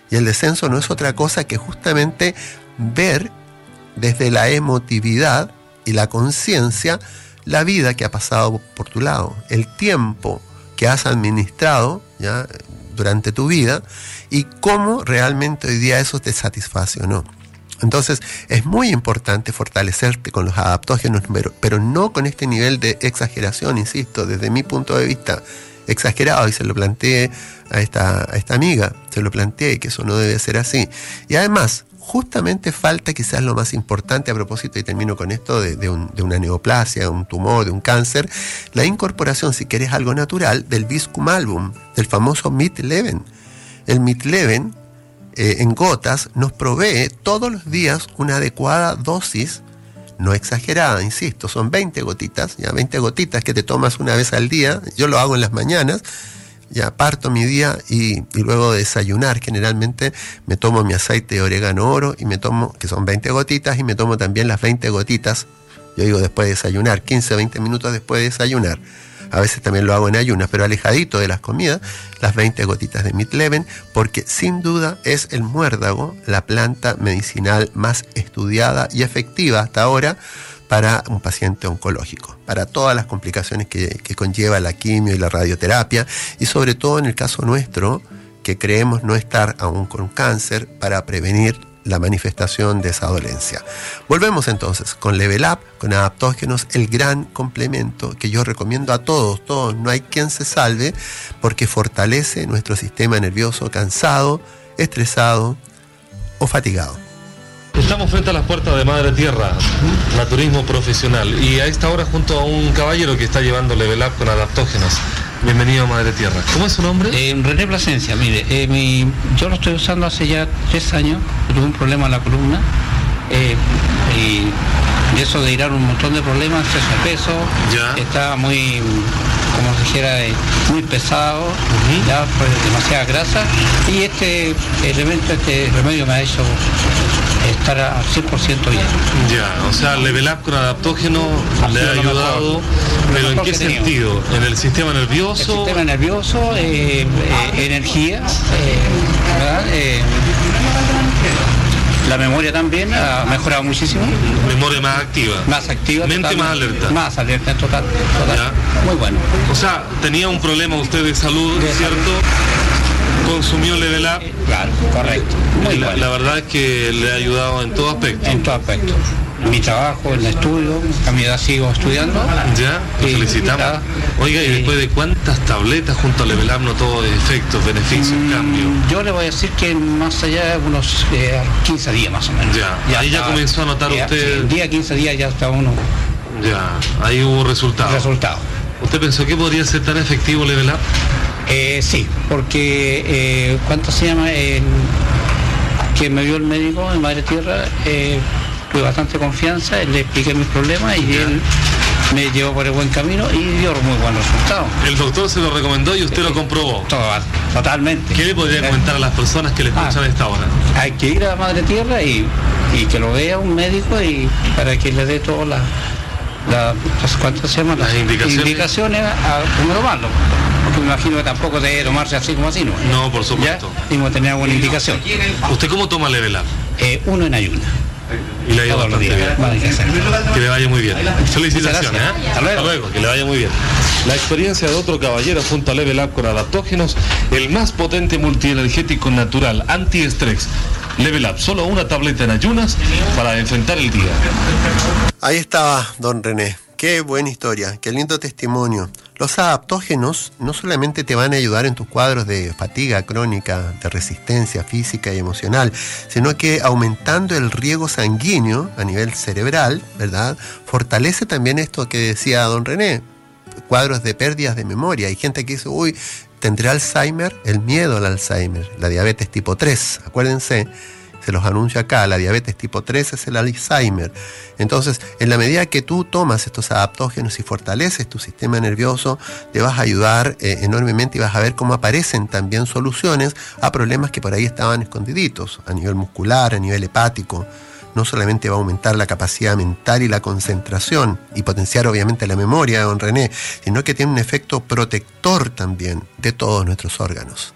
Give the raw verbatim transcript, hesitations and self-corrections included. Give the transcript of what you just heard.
Y el descenso no es otra cosa que justamente ver desde la emotividad y la conciencia la vida que ha pasado por tu lado, el tiempo que has administrado, ¿ya?, durante tu vida, y cómo realmente hoy día eso te satisface o no. Entonces es muy importante fortalecerte con los adaptógenos, pero, pero no con este nivel de exageración, insisto, desde mi punto de vista exagerado, y se lo planteé a esta, a esta amiga, se lo planteé que eso no debe ser así. Y además, justamente falta quizás lo más importante a propósito, y termino con esto, de, de, un, de una neoplasia, de un tumor, de un cáncer, la incorporación, si quieres algo natural, del Viscum album, del famoso Midlevin. El Midlevin, eh, en gotas, nos provee todos los días una adecuada dosis, no exagerada, insisto, son veinte gotitas, ya veinte gotitas que te tomas una vez al día. Yo lo hago en las mañanas, ya parto mi día y, y luego de desayunar generalmente me tomo mi aceite de orégano oro y me tomo, que son veinte gotitas, y me tomo también las veinte gotitas, yo digo después de desayunar, quince o veinte minutos después de desayunar. A veces también lo hago en ayunas, pero alejadito de las comidas, las veinte gotitas de Midlevin, porque sin duda es el muérdago, la planta medicinal más estudiada y efectiva hasta ahora para un paciente oncológico, para todas las complicaciones que, que conlleva la quimio y la radioterapia, y sobre todo en el caso nuestro, que creemos no estar aún con cáncer, para prevenir la manifestación de esa dolencia. Volvemos entonces con Level Up, con adaptógenos, el gran complemento que yo recomiendo a todos, todos, no hay quien se salve, porque fortalece nuestro sistema nervioso cansado, estresado o fatigado. Estamos frente a las puertas de Madre Tierra, naturismo profesional, y a esta hora junto a un caballero que está llevando Level Up con adaptógenos. Bienvenido a Madre Tierra. ¿Cómo es su nombre? Eh, René Plasencia, mire, eh, mi, yo lo estoy usando hace ya tres años, tuve un problema en la columna, eh, y, y eso de ir a un montón de problemas, exceso de peso, ya. Estaba muy, como se dijera, eh, muy pesado, uh-huh. Ya, pues, demasiada grasa, y este elemento, este remedio me ha hecho estar al cien por ciento bien. Ya, o sea, Level Up con adaptógeno le ha ayudado, pero ¿en qué sentido? ¿En el sistema nervioso? El sistema nervioso, eh, eh, energía, eh, ¿verdad? Eh, la memoria también ha mejorado muchísimo. Memoria más activa. Más activa. Mente total, más alerta. Más alerta, total. total. Ya. Muy bueno. O sea, tenía un problema usted de salud, de ¿cierto? Salud. Consumió Level Up. Eh, claro, correcto. Muy la, bueno. la verdad es que le ha ayudado en todo aspecto. En todo aspecto. En mi trabajo, en el estudio, a mi edad sigo estudiando. Ya, lo felicitamos. Ya, Oiga, ¿y después de cuántas tabletas junto a Level Up notó efectos, beneficios, mmm, cambios? Yo le voy a decir que más allá de unos eh, quince días más o menos. Ya, ya ahí estaba, ya comenzó a notar ya, usted... Sí, día, quince días ya está uno... Ya, ahí hubo resultados. Resultados. ¿Usted pensó que podría ser tan efectivo Level Up? Eh, sí, porque, eh, ¿cuánto se llama? Eh, que me vio el médico en Madre Tierra, eh, tuve bastante confianza, le expliqué mis problemas y ya. Él me llevó por el buen camino y dio muy buenos resultados. El doctor se lo recomendó y usted eh, lo comprobó. Todo, totalmente. ¿Qué le podría comentar a las personas que le escuchan ah, a esta hora? Hay que ir a Madre Tierra y, y que lo vea un médico y para que le dé todas las, la, las, ¿cuántas se llaman? Las indicaciones, indicaciones a cómo tomarlo. Porque me imagino que tampoco debe tomarse así como así, ¿no? No, por supuesto. Tengo que tener alguna indicación. ¿Usted cómo toma Level Up? Eh, uno en ayuna. Y le ha ido bastante bien. Vale, que, que le vaya muy bien. Felicitaciones, ¿eh? Hasta luego. Hasta luego, que le vaya muy bien. La experiencia de otro caballero junto a Level Up con adaptógenos, el más potente multienergético natural, antiestrés. Level Up, solo una tableta en ayunas para enfrentar el día. Ahí estaba don René. Qué buena historia, qué lindo testimonio. Los adaptógenos no solamente te van a ayudar en tus cuadros de fatiga crónica, de resistencia física y emocional, sino que aumentando el riego sanguíneo a nivel cerebral, ¿verdad? Fortalece también esto que decía don René, cuadros de pérdidas de memoria. Hay gente que dice, uy, ¿tendré Alzheimer? El miedo al Alzheimer, la diabetes tipo tres, acuérdense. Se los anuncio acá, la diabetes tipo tres es el Alzheimer. Entonces, en la medida que tú tomas estos adaptógenos y fortaleces tu sistema nervioso, te vas a ayudar eh, enormemente y vas a ver cómo aparecen también soluciones a problemas que por ahí estaban escondiditos, a nivel muscular, a nivel hepático. No solamente va a aumentar la capacidad mental y la concentración y potenciar obviamente la memoria de don René, sino que tiene un efecto protector también de todos nuestros órganos.